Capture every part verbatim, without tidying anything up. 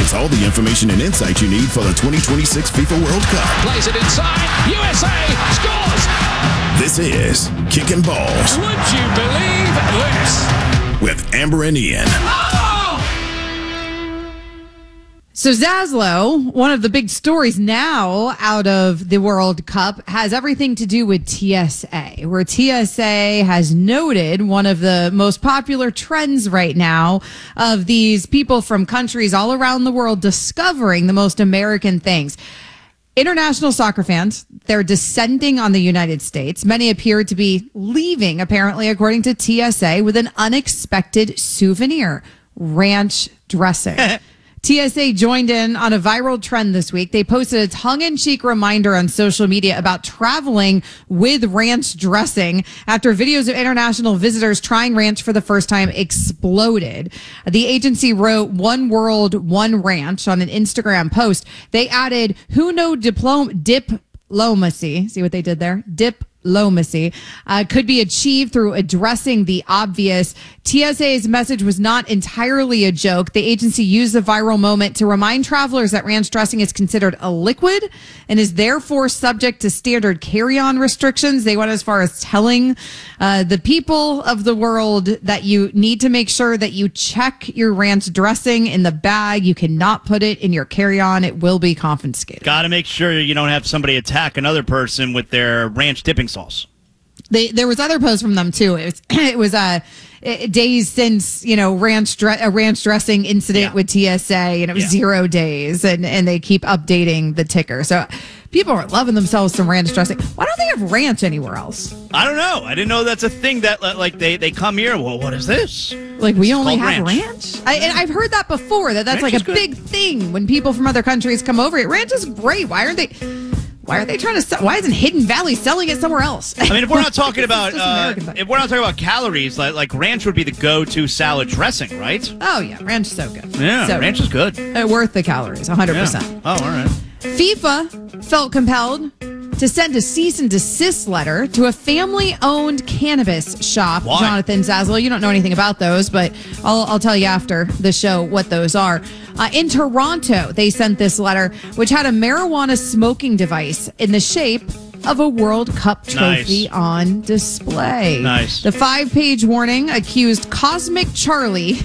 has all the information and insight you need for the twenty twenty-six FIFA World Cup. Plays it inside. U S A scores. This is Kicking Balls. Would you believe this? With Amber and Ian. So Zaslow, one of the big stories now out of the World Cup, has everything to do with T S A, where T S A has noted one of the most popular trends right now of these people from countries all around the world discovering the most American things. International soccer fans, they're descending on the United States. Many appear to be leaving, apparently, according to T S A, with an unexpected souvenir: ranch dressing. T S A joined in on a viral trend this week. They posted a tongue-in-cheek reminder on social media about traveling with ranch dressing after videos of international visitors trying ranch for the first time exploded. The agency wrote "One World, One Ranch" on an Instagram post. They added, "Who know diplom- diplomacy." See what they did there? Dip. Diplomacy uh, could be achieved through addressing the obvious. T S A's message was not entirely a joke. The agency used the viral moment to remind travelers that ranch dressing is considered a liquid and is therefore subject to standard carry-on restrictions. They went as far as telling uh, the people of the world that you need to make sure that you check your ranch dressing in the bag. You cannot put it in your carry-on. It will be confiscated. Got to make sure you don't have somebody attack another person with their ranch dipping sauce. They, there was other posts from them too. It was it was uh, days since you know ranch dre- a ranch dressing incident yeah. with T S A, and it was yeah. zero days, and and they keep updating the ticker. So people are loving themselves some ranch dressing. Why don't they have ranch anywhere else? I don't know. I didn't know that's a thing that like they, they come here. Well, what is this? Like we it's only have ranch. ranch. I, and I've heard that before. That that's ranch like a good. big thing when people from other countries come over. Ranch is great. Why aren't they? Why are they trying to sell? Why isn't Hidden Valley selling it somewhere else? I mean, if we're not talking about uh, thing. if we're not talking about calories, like, like ranch would be the go-to salad dressing, right? Oh yeah, ranch is so good. Yeah, so ranch is good. Uh, worth the calories, one hundred percent. Yeah. Oh, all right. FIFA felt compelled to send a cease and desist letter to a family-owned cannabis shop. Why? Jonathan Zaslow, you don't know anything about those, but I'll, I'll tell you after the show what those are. Uh, in Toronto, they sent this letter, which had a marijuana smoking device in the shape of a World Cup trophy Nice. on display. Nice. The five-page warning accused Cosmic Charlie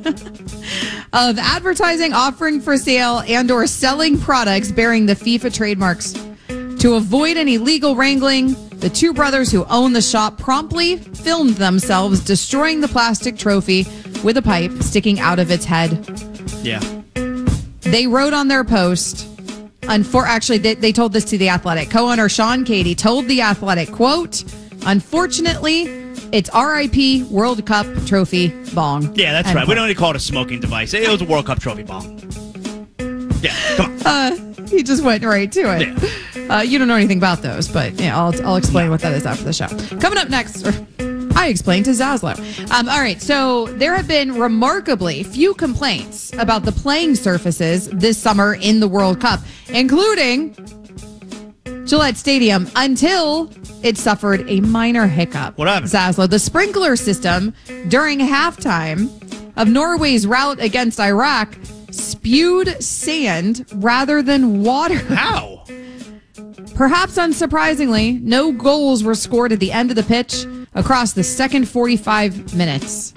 of advertising, offering for sale, and or selling products bearing the FIFA trademarks. To avoid any legal wrangling, the two brothers who own the shop promptly filmed themselves destroying the plastic trophy with a pipe sticking out of its head. Yeah. They wrote on their post, unfor- actually, they, they told this to The Athletic. Co-owner Sean Cady told The Athletic, quote, "Unfortunately, it's R I P World Cup trophy bong." Yeah, that's End right. quote. We don't need to call it a smoking device. It was a World Cup trophy bong. Yeah, come on. Uh, he just went right to it. Yeah. Uh, you don't know anything about those, but yeah, I'll, I'll explain what that is after the show. Coming up next, or I explained to Zaslow. Um, all right, so there have been remarkably few complaints about the playing surfaces this summer in the World Cup, including Gillette Stadium, until it suffered a minor hiccup. What happened? Zaslow, the sprinkler system during halftime of Norway's rout against Iraq spewed sand rather than water. How? Perhaps unsurprisingly, no goals were scored at the end of the pitch across the second forty-five minutes.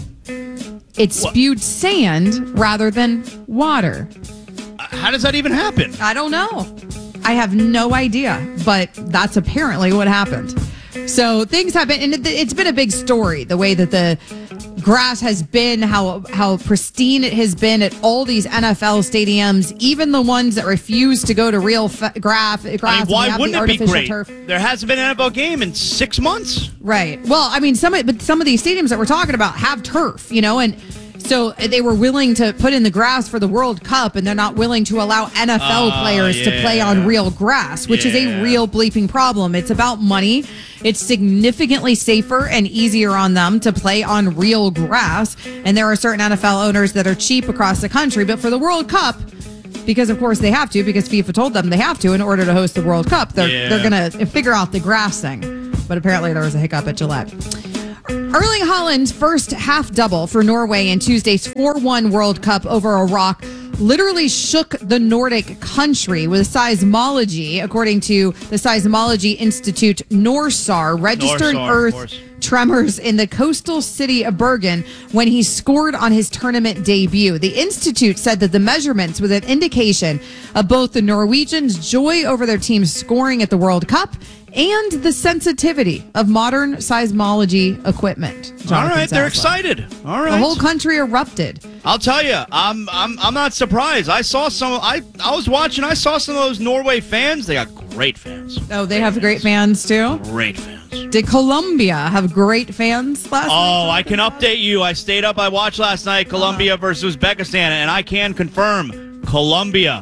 It spewed sand rather than water. Uh, how does that even happen? I don't know. I have no idea, but that's apparently what happened. So things have been, and it, it's been a big story, the way that the grass has been, how how pristine it has been at all these N F L stadiums, even the ones that refuse to go to real f- graph, grass. I mean, and why have wouldn't the it be artificial great? turf. There hasn't been an N F L game in six months. Right. Well, I mean, some of, but some of these stadiums that we're talking about have turf, you know, and so they were willing to put in the grass for the World Cup, and they're not willing to allow N F L Oh, players yeah. to play on real grass, which Yeah. is a real bleeping problem. It's about money. It's significantly safer and easier on them to play on real grass. And there are certain N F L owners that are cheap across the country, but for the World Cup, because of course they have to, because FIFA told them they have to in order to host the World Cup, they're Yeah. they're gonna figure out the grass thing. But apparently there was a hiccup at Gillette. Erling Haaland's first half double for Norway in Tuesday's four one World Cup over Iraq literally shook the Nordic country with seismology, according to the Seismology Institute NORSAR, registered NORSAR, earth tremors in the coastal city of Bergen when he scored on his tournament debut. The Institute said that the measurements was an indication of both the Norwegians' joy over their team's scoring at the World Cup and the sensitivity of modern seismology equipment. Jonathan All right, they're Zaslow. excited. All right. The whole country erupted. I'll tell you, I'm I'm I'm not surprised. I saw some. I I was watching. I saw some of those Norway fans. They got great fans. Oh, they have great fans too? Great fans. Did Colombia have great fans last night? Oh, I can update you. I stayed up. I watched last night Colombia versus Uzbekistan, and I can confirm Colombia.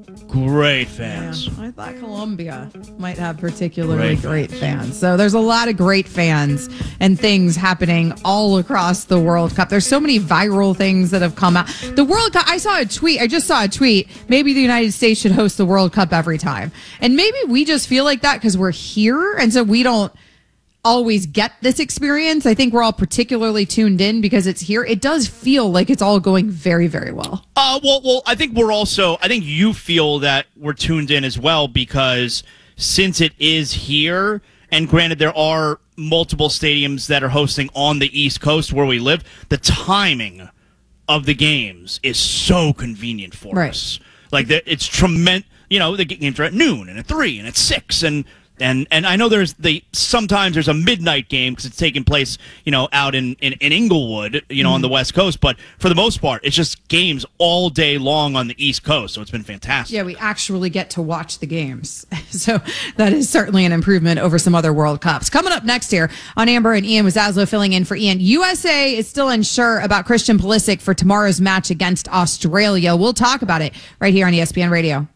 Great fans. Yeah, I thought Colombia might have particularly Great great fans. So there's a lot of great fans and things happening all across the World Cup. There's so many viral things that have come out. The World Cup, I saw a tweet. I just saw a tweet. Maybe the United States should host the World Cup every time. And maybe we just feel like that because we're here. And so we don't always get this experience. I think we're all particularly tuned in because it's here. It does feel like it's all going very, very well. Uh, well, well, I think we're also, I think you feel that we're tuned in as well because since it is here, and granted there are multiple stadiums that are hosting on the East Coast where we live, the timing of the games is so convenient for Right. us. Like, the, it's tremendous. You know, the games are at noon and at three and at six and And and I know there's the sometimes there's a midnight game because it's taking place, you know, out in, in, in Inglewood, you know, mm-hmm. on the West Coast. But for the most part, it's just games all day long on the East Coast. So it's been fantastic. Yeah, we actually get to watch the games. So that is certainly an improvement over some other World Cups. Coming up next here on Amber and Ian with Zaslow filling in for Ian. U S A is still unsure about Christian Pulisic for tomorrow's match against Australia. We'll talk about it right here on E S P N Radio.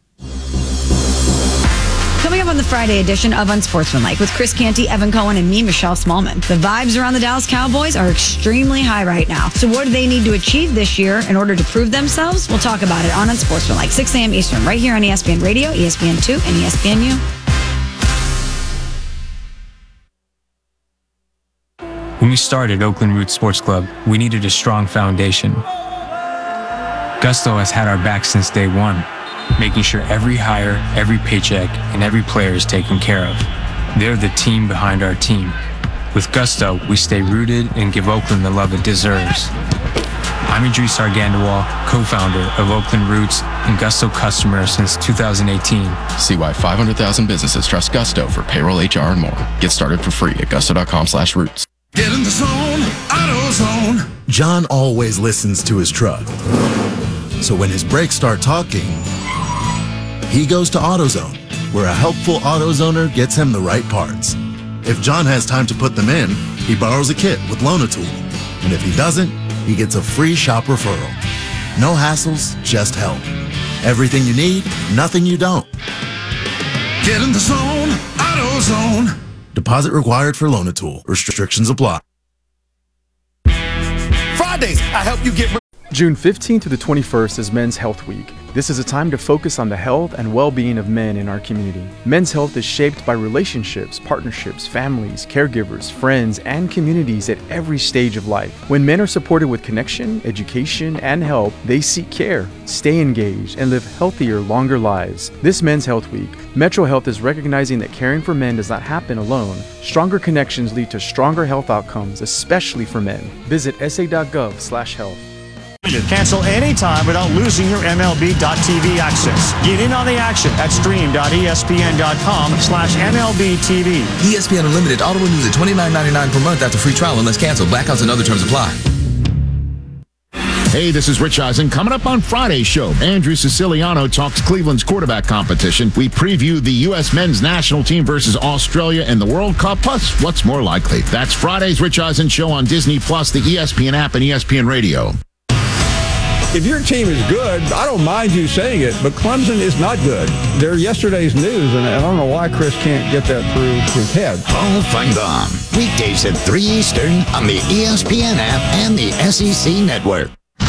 Coming up on the Friday edition of Unsportsmanlike with Chris Canty, Evan Cohen, and me, Michelle Smallman. The vibes around the Dallas Cowboys are extremely high right now. So what do they need to achieve this year in order to prove themselves? We'll talk about it on Unsportsmanlike, six a.m. Eastern, right here on E S P N Radio, E S P N two, and E S P N U. When we started Oakland Roots Sports Club, we needed a strong foundation. Gusto has had our back since day one, making sure every hire, every paycheck, and every player is taken care of. They're the team behind our team. With Gusto, we stay rooted and give Oakland the love it deserves. I'm Idris Argandawal, co-founder of Oakland Roots and Gusto customer since two thousand eighteen. See why five hundred thousand businesses trust Gusto for payroll, H R, and more. Get started for free at gusto.com slash roots. Get in the zone, AutoZone. John always listens to his truck. So when his brakes start talking, he goes to AutoZone, where a helpful AutoZoner gets him the right parts. If John has time to put them in, he borrows a kit with Loan-A-Tool. And if he doesn't, he gets a free shop referral. No hassles, just help. Everything you need, nothing you don't. Get in the zone, AutoZone. Deposit required for Loan-A-Tool. Restrictions apply. Fridays, I help you get... June fifteenth to the twenty-first is Men's Health Week. This is a time to focus on the health and well-being of men in our community. Men's health is shaped by relationships, partnerships, families, caregivers, friends, and communities at every stage of life. When men are supported with connection, education, and help, they seek care, stay engaged, and live healthier, longer lives. This Men's Health Week, Metro Health is recognizing that caring for men does not happen alone. Stronger connections lead to stronger health outcomes, especially for men. Visit s a dot gov slash health. Cancel anytime without losing your M L B dot T V access. Get in on the action at stream dot E S P N dot com slash M L B T V. E S P N Unlimited auto renews at twenty-nine ninety-nine per month after free trial unless canceled. Blackouts and other terms apply. Hey, this is Rich Eisen. Coming up on Friday's show, Andrew Siciliano talks Cleveland's quarterback competition. We preview the U S men's national team versus Australia in the World Cup, plus what's more likely. That's Friday's Rich Eisen show on Disney Plus, the E S P N app, and E S P N Radio. If your team is good, I don't mind you saying it, but Clemson is not good. They're yesterday's news, and I don't know why Chris can't get that through his head. Paul Feinbaum, weekdays at three Eastern on the E S P N app and the S E C Network.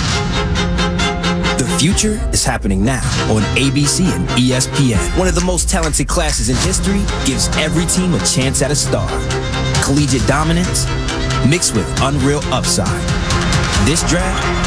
The future is happening now on A B C and E S P N. One of the most talented classes in history gives every team a chance at a star. Collegiate dominance mixed with unreal upside. This draft